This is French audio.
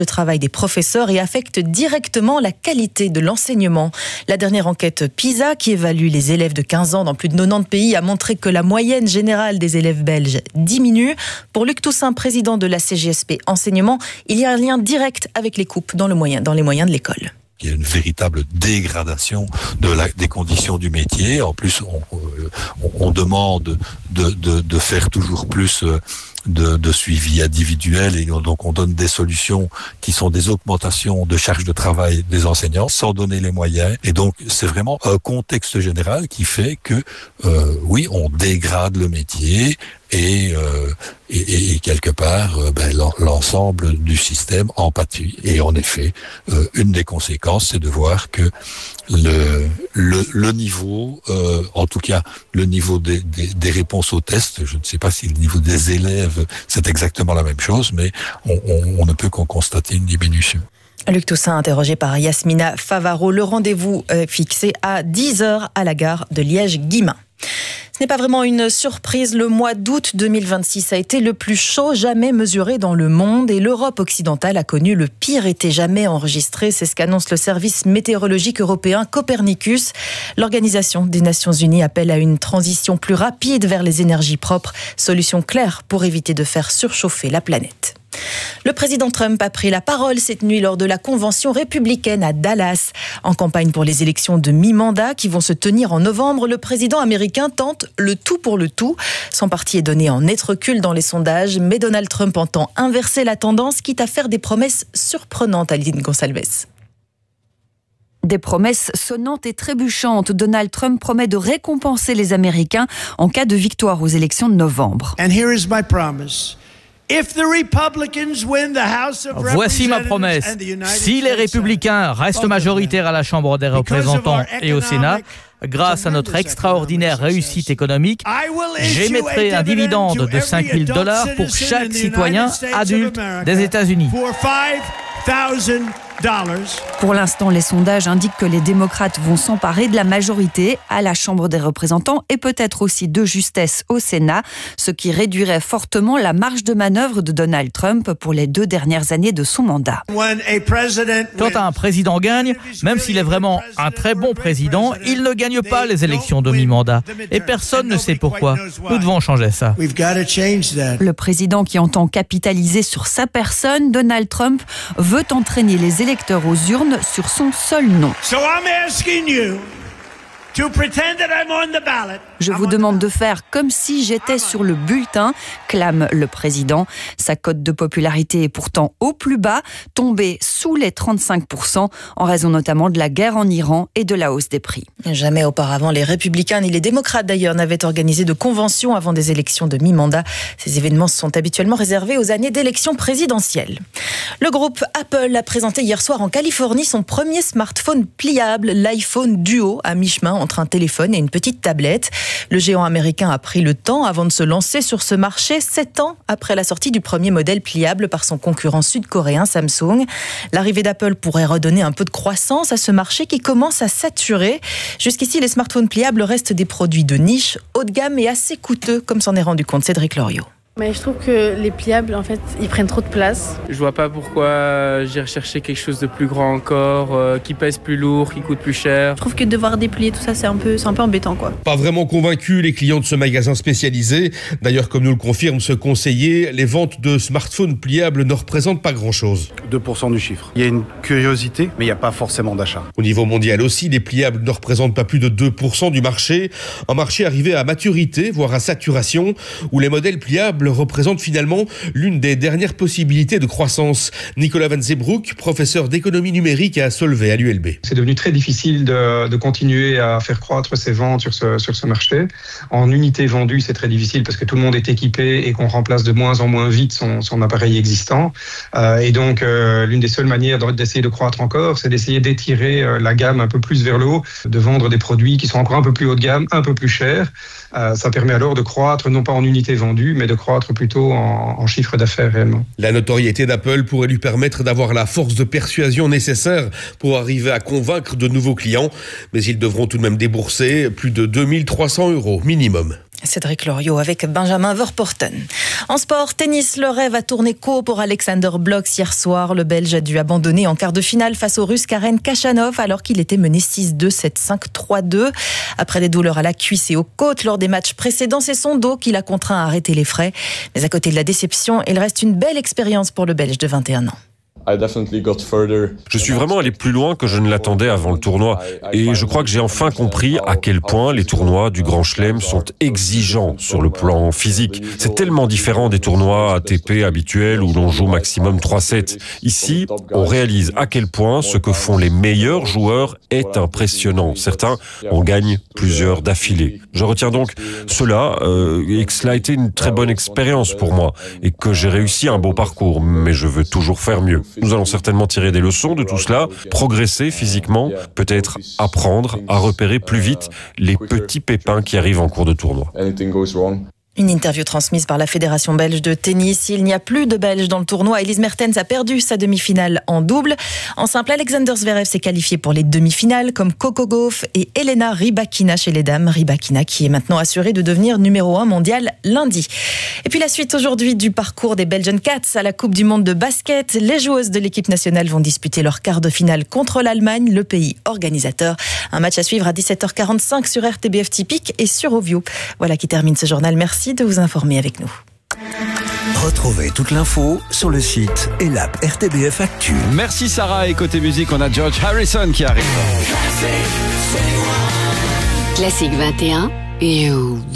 le travail des professeurs et affecte directement la qualité de l'enseignement. La dernière enquête PISA, qui évalue les élèves de 15 ans dans plus de 90 pays, a montré que la moyenne générale des élèves belges diminue. Pour Luc Toussaint, président de la CGSP Enseignement, il y a un lien direct avec les coupes dans les moyens de l'école. Il y a une véritable dégradation des conditions du métier. En plus, on demande de faire toujours plus de suivi individuel et donc on donne des solutions qui sont des augmentations de charge de travail des enseignants sans donner les moyens. Et donc, c'est vraiment un contexte général qui fait que, oui, on dégrade le métier et quelque part, l'ensemble du système en pâtit. Et en effet, une des conséquences, c'est de voir que le niveau, en tout cas le niveau des réponses aux tests, je ne sais pas si le niveau des élèves c'est exactement la même chose, mais on ne peut qu'en constater une diminution. Luc Toussaint, interrogé par Yasmina Favaro. Le rendez-vous fixé à 10h à la gare de Liège-Guillemins. Ce n'est pas vraiment une surprise. Le mois d'août 2026 a été le plus chaud jamais mesuré dans le monde et l'Europe occidentale a connu le pire été jamais enregistré. C'est ce qu'annonce le service météorologique européen Copernicus. L'Organisation des Nations Unies appelle à une transition plus rapide vers les énergies propres. Solution claire pour éviter de faire surchauffer la planète. Le président Trump a pris la parole cette nuit lors de la convention républicaine à Dallas. En campagne pour les élections de mi-mandat qui vont se tenir en novembre, le président américain tente le tout pour le tout. Son parti est donné en net recul dans les sondages, mais Donald Trump entend inverser la tendance, quitte à faire des promesses surprenantes à Aline Gonçalves. Des promesses sonnantes et trébuchantes. Donald Trump promet de récompenser les Américains en cas de victoire aux élections de novembre. And here is my promise. Voici ma promesse. Si les républicains restent majoritaires à la Chambre des représentants et au Sénat, grâce à notre extraordinaire réussite économique, j'émettrai un dividende de $5 000 pour chaque citoyen adulte des États-Unis. Pour l'instant, les sondages indiquent que les démocrates vont s'emparer de la majorité à la Chambre des représentants et peut-être aussi de justesse au Sénat, ce qui réduirait fortement la marge de manœuvre de Donald Trump pour les 2 dernières années de son mandat. Quand un président gagne, même s'il est vraiment un très bon président, il ne gagne pas les élections de mi-mandat. Et personne ne sait pourquoi. Nous devons changer ça. Le président qui entend capitaliser sur sa personne, Donald Trump, veut entraîner les électeurs aux urnes sur son seul nom. Je vous demande de faire comme si j'étais sur le bulletin, clame le président. Sa cote de popularité est pourtant au plus bas, tombée sous les 35%, en raison notamment de la guerre en Iran et de la hausse des prix. Jamais auparavant, les républicains ni les démocrates d'ailleurs n'avaient organisé de convention avant des élections de mi-mandat. Ces événements sont habituellement réservés aux années d'élections présidentielles. Le groupe Apple a présenté hier soir en Californie son premier smartphone pliable, l'iPhone Duo, à mi-chemin entre un téléphone et une petite tablette. Le géant américain a pris le temps avant de se lancer sur ce marché, 7 ans après la sortie du premier modèle pliable par son concurrent sud-coréen Samsung. L'arrivée d'Apple pourrait redonner un peu de croissance à ce marché qui commence à saturer. Jusqu'ici, les smartphones pliables restent des produits de niche, haut de gamme et assez coûteux, comme s'en est rendu compte Cédric Loriot. Mais je trouve que les pliables, en fait, ils prennent trop de place. Je vois pas pourquoi j'ai recherché quelque chose de plus grand encore, qui pèse plus lourd, qui coûte plus cher. Je trouve que devoir déplier tout ça, c'est un peu embêtant, quoi. Pas vraiment convaincus les clients de ce magasin spécialisé. D'ailleurs, comme nous le confirme ce conseiller, les ventes de smartphones pliables ne représentent pas grand-chose. 2% du chiffre. Il y a une curiosité, mais il n'y a pas forcément d'achat. Au niveau mondial aussi, les pliables ne représentent pas plus de 2% du marché. Un marché arrivé à maturité, voire à saturation, où les modèles pliables représente finalement l'une des dernières possibilités de croissance. Nicolas Van Zeebroek, professeur d'économie numérique à Solvay à l'ULB. C'est devenu très difficile de continuer à faire croître ses ventes sur ce marché. En unités vendues, c'est très difficile parce que tout le monde est équipé et qu'on remplace de moins en moins vite son appareil existant. Et donc, l'une des seules manières d'essayer de croître encore, c'est d'essayer d'étirer la gamme un peu plus vers le haut, de vendre des produits qui sont encore un peu plus haut de gamme, un peu plus chers. Ça permet alors de croître, non pas en unités vendues, mais de croître plutôt en chiffre d'affaires réellement. La notoriété d'Apple pourrait lui permettre d'avoir la force de persuasion nécessaire pour arriver à convaincre de nouveaux clients, mais ils devront tout de même débourser plus de 2 300 € minimum. Cédric Loriot avec Benjamin Verpoorten. En sport, tennis, le rêve a tourné court pour Alexander Blok hier soir. Le Belge a dû abandonner en quart de finale face au Russe Karen Khachanov alors qu'il était mené 6-2, 7-5, 3-2. Après des douleurs à la cuisse et aux côtes lors des matchs précédents, c'est son dos qui l'a contraint à arrêter les frais. Mais à côté de la déception, il reste une belle expérience pour le Belge de 21 ans. Je suis vraiment allé plus loin que je ne l'attendais avant le tournoi et je crois que j'ai enfin compris à quel point les tournois du Grand Chelem sont exigeants sur le plan physique. C'est tellement différent des tournois ATP habituels où l'on joue maximum 3 sets. Ici, on réalise à quel point ce que font les meilleurs joueurs est impressionnant. Certains en gagnent plusieurs d'affilée. Je retiens donc cela et que cela a été une très bonne expérience pour moi et que j'ai réussi un beau parcours, mais je veux toujours faire mieux. Nous allons certainement tirer des leçons de tout cela, progresser physiquement, peut-être apprendre à repérer plus vite les petits pépins qui arrivent en cours de tournoi. Une interview transmise par la Fédération belge de tennis. Il n'y a plus de Belges dans le tournoi. Elise Mertens a perdu sa demi-finale en double. En simple, Alexander Zverev s'est qualifié pour les demi-finales comme Coco Gauff et Elena Rybakina chez les dames. Rybakina qui est maintenant assurée de devenir numéro 1 mondial lundi. Et puis la suite aujourd'hui du parcours des Belgian Cats à la Coupe du Monde de basket. Les joueuses de l'équipe nationale vont disputer leur quart de finale contre l'Allemagne, le pays organisateur. Un match à suivre à 17h45 sur RTBF Typique et sur Ovio. Voilà qui termine ce journal. Merci de vous informer avec nous. Retrouvez toute l'info sur le site et l'app RTBF Actu. Merci Sarah, et côté musique, on a George Harrison qui arrive. Classique 21, You.